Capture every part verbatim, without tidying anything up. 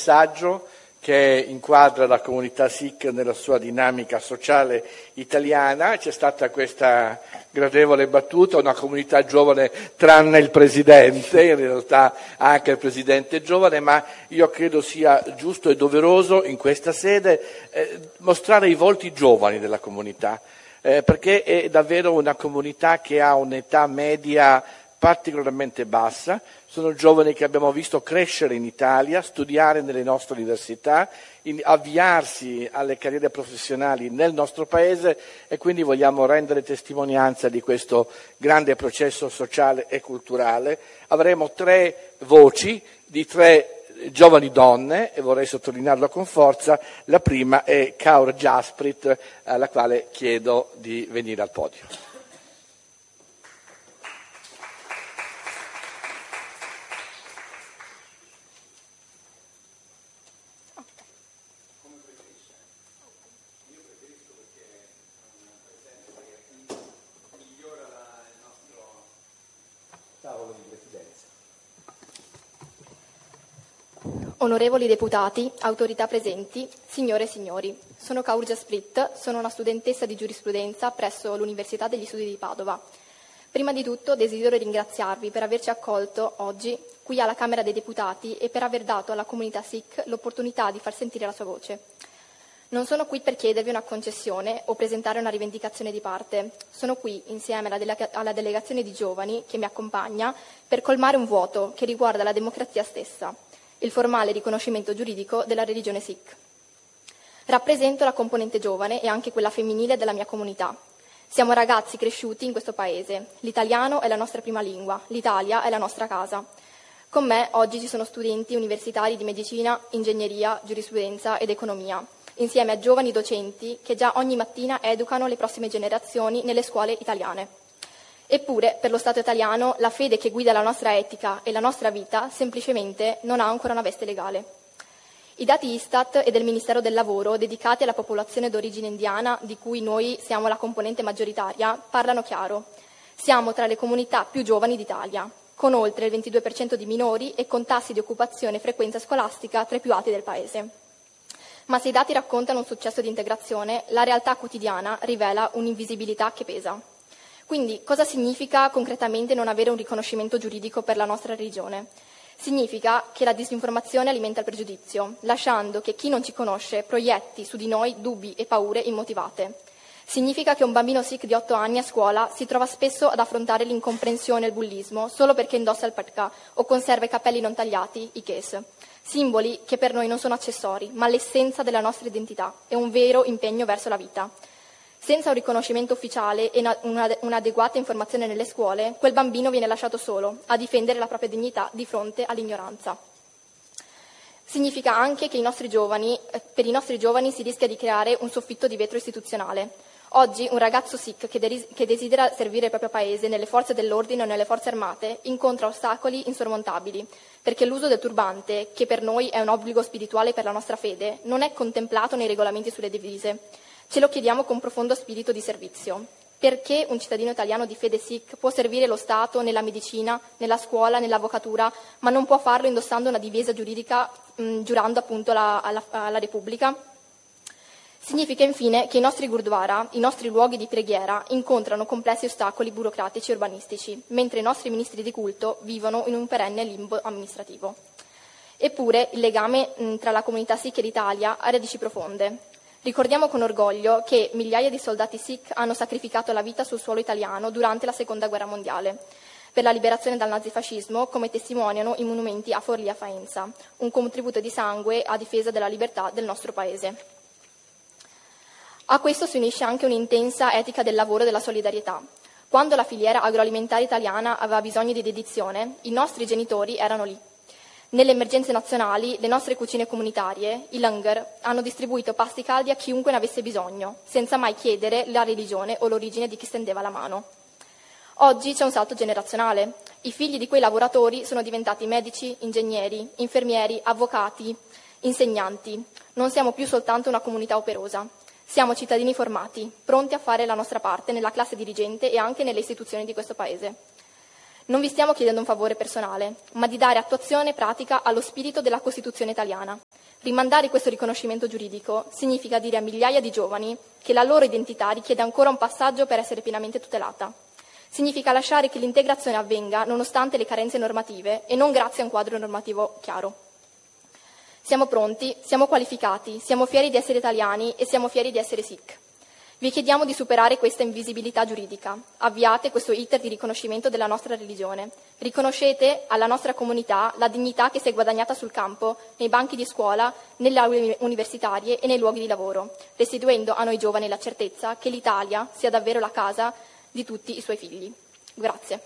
messaggio che inquadra la comunità Sikh nella sua dinamica sociale italiana. C'è stata questa gradevole battuta, una comunità giovane tranne il presidente, in realtà anche il presidente è giovane, ma io credo sia giusto e doveroso in questa sede eh, mostrare i volti giovani della comunità, eh, perché è davvero una comunità che ha un'età media particolarmente bassa. Sono giovani che abbiamo visto crescere in Italia, studiare nelle nostre università, in, avviarsi alle carriere professionali nel nostro paese, e quindi vogliamo rendere testimonianza di questo grande processo sociale e culturale. Avremo tre voci di tre giovani donne, e vorrei sottolinearlo con forza. La prima è Kaur Jasprit, alla quale chiedo di venire al podio. Onorevoli deputati, autorità presenti, signore e signori, sono Kaur Jasprit, sono una studentessa di giurisprudenza presso l'Università degli Studi di Padova. Prima di tutto desidero ringraziarvi per averci accolto oggi qui alla Camera dei Deputati e per aver dato alla comunità Sikh l'opportunità di far sentire la sua voce. Non sono qui per chiedervi una concessione o presentare una rivendicazione di parte. Sono qui, insieme alla, delega- alla delegazione di giovani che mi accompagna, per colmare un vuoto che riguarda la democrazia stessa, il formale riconoscimento giuridico della religione Sikh. Rappresento la componente giovane e anche quella femminile della mia comunità. Siamo ragazzi cresciuti in questo paese. L'italiano è la nostra prima lingua, l'Italia è la nostra casa. Con me oggi ci sono studenti universitari di medicina, ingegneria, giurisprudenza ed economia, insieme a giovani docenti che già ogni mattina educano le prossime generazioni nelle scuole italiane. Eppure, per lo Stato italiano, la fede che guida la nostra etica e la nostra vita semplicemente non ha ancora una veste legale. I dati Istat e del Ministero del Lavoro dedicati alla popolazione d'origine indiana, di cui noi siamo la componente maggioritaria, parlano chiaro. Siamo tra le comunità più giovani d'Italia, con oltre il ventidue per cento di minori e con tassi di occupazione e frequenza scolastica tra i più alti del Paese. Ma se i dati raccontano un successo di integrazione, la realtà quotidiana rivela un'invisibilità che pesa. Quindi, cosa significa concretamente non avere un riconoscimento giuridico per la nostra religione? Significa che la disinformazione alimenta il pregiudizio, lasciando che chi non ci conosce proietti su di noi dubbi e paure immotivate. Significa che un bambino Sikh di otto anni a scuola si trova spesso ad affrontare l'incomprensione e il bullismo solo perché indossa il parka o conserva i capelli non tagliati, i kes. Simboli che per noi non sono accessori, ma l'essenza della nostra identità e un vero impegno verso la vita. Senza un riconoscimento ufficiale e una, un'adeguata informazione nelle scuole, quel bambino viene lasciato solo a difendere la propria dignità di fronte all'ignoranza. Significa anche che i nostri giovani, per i nostri giovani si rischia di creare un soffitto di vetro istituzionale. Oggi un ragazzo Sikh che, de- che desidera servire il proprio paese nelle forze dell'ordine o nelle forze armate incontra ostacoli insormontabili, perché l'uso del turbante, che per noi è un obbligo spirituale per la nostra fede, non è contemplato nei regolamenti sulle divise. Ce lo chiediamo con profondo spirito di servizio. Perché un cittadino italiano di fede Sikh può servire lo Stato nella medicina, nella scuola, nell'avvocatura, ma non può farlo indossando una divisa giuridica, mh, giurando appunto la, alla, alla Repubblica? Significa infine che i nostri gurdwara, i nostri luoghi di preghiera, incontrano complessi ostacoli burocratici e urbanistici, mentre i nostri ministri di culto vivono in un perenne limbo amministrativo. Eppure il legame mh, tra la comunità Sikh e l'Italia ha radici profonde. Ricordiamo con orgoglio che migliaia di soldati Sikh hanno sacrificato la vita sul suolo italiano durante la Seconda Guerra Mondiale per la liberazione dal nazifascismo, come testimoniano i monumenti a Forlì e a Faenza, un contributo di sangue a difesa della libertà del nostro Paese. A questo si unisce anche un'intensa etica del lavoro e della solidarietà. Quando la filiera agroalimentare italiana aveva bisogno di dedizione, i nostri genitori erano lì. Nelle emergenze nazionali, le nostre cucine comunitarie, i langar, hanno distribuito pasti caldi a chiunque ne avesse bisogno, senza mai chiedere la religione o l'origine di chi stendeva la mano. Oggi c'è un salto generazionale. I figli di quei lavoratori sono diventati medici, ingegneri, infermieri, avvocati, insegnanti. Non siamo più soltanto una comunità operosa. Siamo cittadini formati, pronti a fare la nostra parte nella classe dirigente e anche nelle istituzioni di questo Paese. Non vi stiamo chiedendo un favore personale, ma di dare attuazione pratica allo spirito della Costituzione italiana. Rimandare questo riconoscimento giuridico significa dire a migliaia di giovani che la loro identità richiede ancora un passaggio per essere pienamente tutelata. Significa lasciare che l'integrazione avvenga nonostante le carenze normative e non grazie a un quadro normativo chiaro. Siamo pronti, siamo qualificati, siamo fieri di essere italiani e siamo fieri di essere Sikh. Vi chiediamo di superare questa invisibilità giuridica. Avviate questo iter di riconoscimento della nostra religione. Riconoscete alla nostra comunità la dignità che si è guadagnata sul campo, nei banchi di scuola, nelle aule universitarie e nei luoghi di lavoro, restituendo a noi giovani la certezza che l'Italia sia davvero la casa di tutti i suoi figli. Grazie.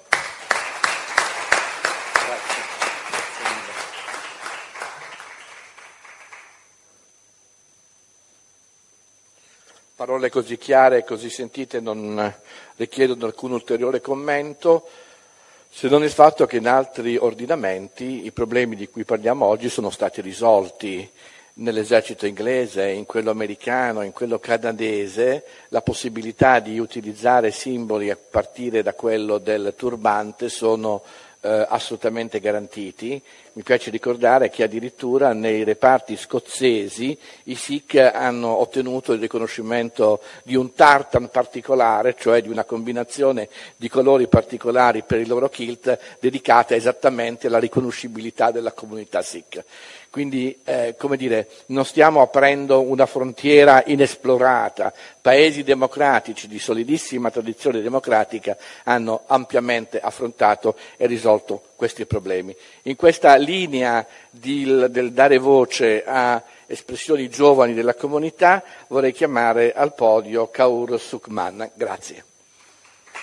Parole così chiare e così sentite non richiedono alcun ulteriore commento, se non il fatto che in altri ordinamenti i problemi di cui parliamo oggi sono stati risolti. Nell'esercito inglese, in quello americano, in quello canadese, la possibilità di utilizzare simboli a partire da quello del turbante sono eh, assolutamente garantiti. Mi piace ricordare che addirittura nei reparti scozzesi i Sikh hanno ottenuto il riconoscimento di un tartan particolare, cioè di una combinazione di colori particolari per il loro kilt, dedicata esattamente alla riconoscibilità della comunità Sikh. Quindi, eh, come dire, non stiamo aprendo una frontiera inesplorata. Paesi democratici di solidissima tradizione democratica hanno ampiamente affrontato e risolto questi problemi. In questa linea di, del dare voce a espressioni giovani della comunità vorrei chiamare al podio Kaur Sukhman. Grazie.